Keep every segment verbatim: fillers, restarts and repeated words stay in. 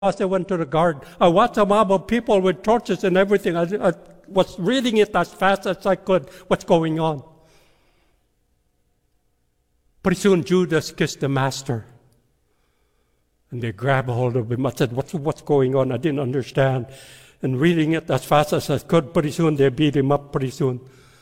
I went to the garden. I watched a mob of people with torches and everything. I, I was reading it as fast as I could, what's going on. Pretty soon Judas kissed the master. And they grabbed hold of him. I said, what's, what's going on? I didn't understand. And reading it as fast as I could, pretty soon they beat him up pretty soon.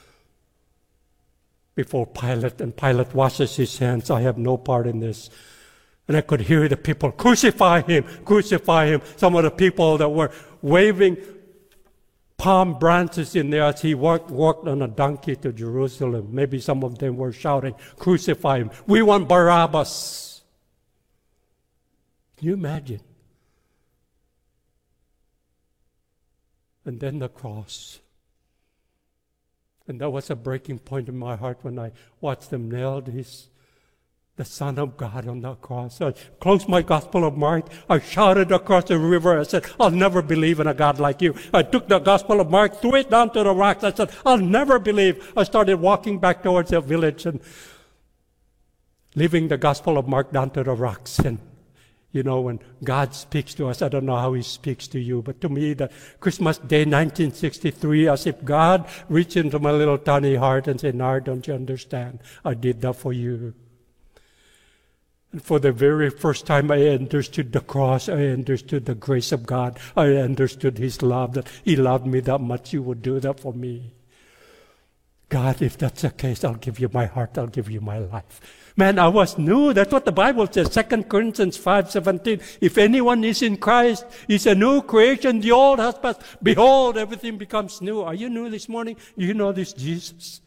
Before Pilate, and Pilate washes his hands. I have no part in this. And I could hear the people, crucify him, crucify him. Some of the people that were waving palm branches in there as he walked, walked on a donkey to Jerusalem. Maybe some of them were shouting, crucify him. We want Barabbas. Can you imagine? And then the cross. And that was a breaking point in my heart when I watched them nail his, the Son of God on the cross. I closed my Gospel of Mark. I shouted across the river. I said, I'll never believe in a God like you. I took the Gospel of Mark, threw it down to the rocks. I said, I'll never believe. I started walking back towards the village and leaving the Gospel of Mark down to the rocks. And you know, when God speaks to us, I don't know how He speaks to you, but to me, the Christmas Day nineteen sixty-three, as if God reached into my little tiny heart and said, Nard, don't you understand? I did that for you. And for the very first time, I understood the cross. I understood the grace of God. I understood His love, that He loved me that much, He would do that for me. God, if that's the case, I'll give you my heart, I'll give you my life. Man, I was new. That's what the Bible says, Second Corinthians five seventeen. If anyone is in Christ, he's a new creation. The old has passed. Behold, everything becomes new. Are you new this morning? You know this Jesus.